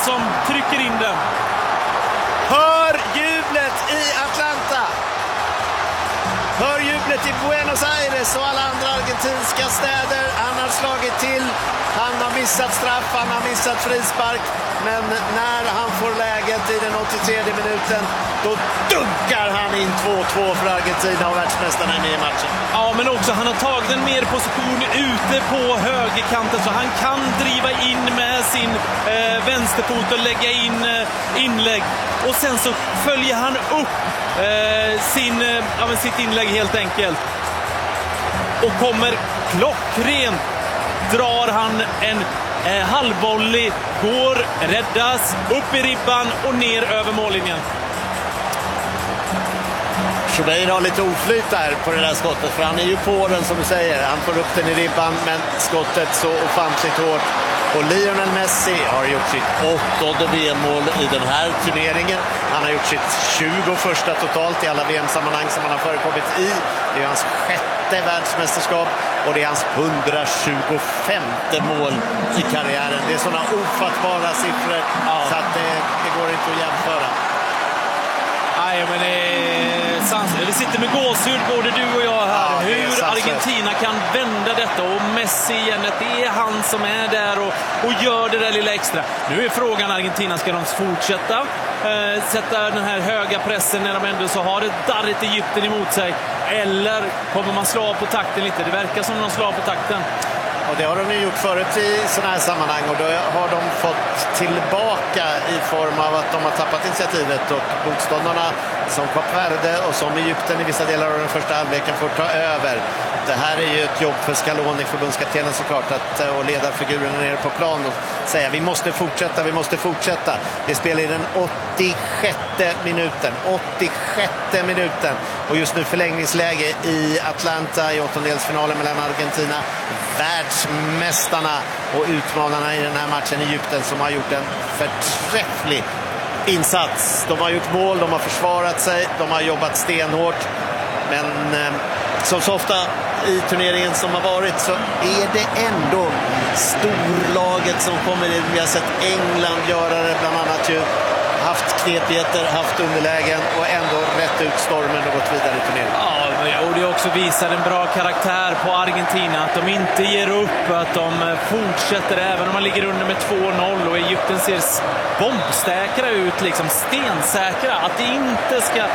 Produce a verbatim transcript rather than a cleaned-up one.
som trycker in den. Hör jublet i Atlanta! Hör jublet i Buenos Aires och alla andra argentinska städer. Han har slagit till, han har missat straff, han har missat frispark. Men när han får läget i den åttiotredje minuten, då dunkar han in två två för Argentina och världsmästarna är med i matchen. Ja, men också han har tagit en mer position ute på högerkanten så han kan driva in med sin eh, vänsterfot och lägga in eh, inlägg. Och sen så följer han upp eh, sin, eh, ja, men sitt inlägg helt enkelt. Och kommer klockrent, drar han en eh, halvvolley, går, räddas, upp i ribban och ner över mållinjen. Schubeir har lite oflyt där på det där skottet, för han är ju på den som du säger. Han får upp den i ribban, men skottet så ofantligt hårt. Och Lionel Messi har gjort sitt åttonde V M-mål i den här turneringen. Han har gjort sitt tjugoförsta totalt i alla V M-sammanhang som han har förekommit i. Det är hans sjätte världsmästerskap och det är hans hundratjugofemte mål i karriären. Det är sådana ofattbara siffror ja. Så att det, det går inte att jämföra. Nej, men det är sans. Vi sitter med gåshud, både du och jag här. Ja, hur Argentina kan vända detta och Messi igen, att det är han som är där och, och gör det där lilla extra. Nu är frågan Argentina, ska de fortsätta eh, sätta den här höga pressen när de ändå så har ett darrigt Egypten emot sig, eller kommer man slå av på takten lite? Det verkar som de slår av på takten. Och det har de ju gjort förut i sådana här sammanhang och då har de fått tillbaka i form av att de har tappat initiativet och motståndarna som Kap Verde och som Egypten i vissa delar av den första halvleken får ta över. Det här är ju ett jobb för Scaloni, förbundskaptenen såklart, att och ledarfigurerna nere på plan och säga vi måste fortsätta, vi måste fortsätta. Det spelar i den åttiosjätte minuten, åttiosjätte minuten och just nu förlängningsläge i Atlanta i åttondelsfinalen mellan Argentina, världsmästarna och utmanarna i den här matchen, Egypten, som har gjort en förträfflig insats. De har gjort mål, de har försvarat sig, de har jobbat stenhårt, men eh, som så ofta i turneringen som har varit så är det ändå storlaget som kommer in. Vi har sett England göra det bland annat, ju haft knepigheter, haft underlägen och ändå rätt ut stormen och gått vidare i turneringen. Ja, och det också visar en bra karaktär på Argentina, att de inte ger upp, att de fortsätter även om man ligger under med två noll och Egypten ser bombsäkra ut, liksom stensäkra, att det inte ska